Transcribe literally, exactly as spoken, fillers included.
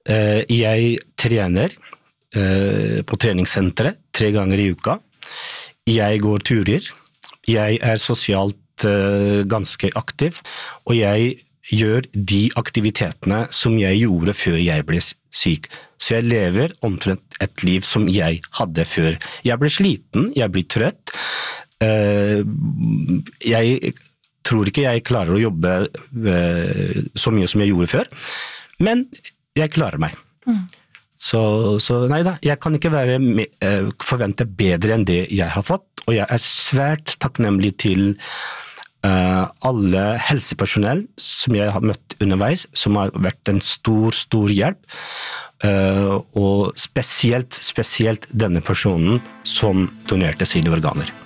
Uh, jeg trener uh, på treningssenteret tre ganger i uka. Jeg går turer. Jeg er sosialt uh, ganske aktiv, og jeg gjør de aktivitetene som jeg gjorde før jeg ble syk. Så jeg lever omtrent et liv som jeg hadde før. Jeg ble sliten, jeg blir trøtt. Uh, jeg tror ikke jeg klarer å jobbe uh, så mye som jeg gjorde før, men jeg klarer meg. Mm. Så, så nei da, jeg kan ikke være med, uh, forvente bedre enn det jeg har fått, og jeg er svært takknemlig til uh, alle helsepersonell som jeg har møtt underveis, som har vært en stor, stor hjelp, uh, og spesielt, spesielt denne personen som donerte sine organer.